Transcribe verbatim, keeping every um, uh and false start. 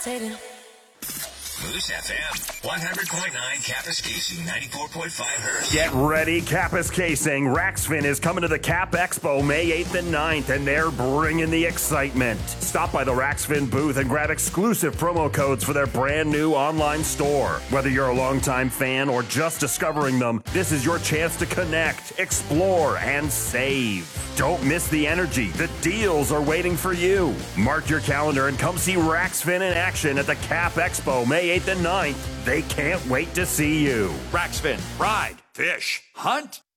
levitating. Moose F M, one hundred point nine, Kapuskasing, ninety-four point five hertz. Get ready, Kapuskasing. Raxfin is coming to the Cap Expo May eighth and ninth, and they're bringing the excitement. Stop by the Raxfin booth and grab exclusive promo codes for their brand new online store. Whether you're a longtime fan or just discovering them, this is your chance to connect, explore, and save. Don't miss the energy. The deals are waiting for you. Mark your calendar and come see Raxfin in action at the Cap Expo May eighth and ninth. They can't wait to see you. Raxfin, ride, fish, hunt,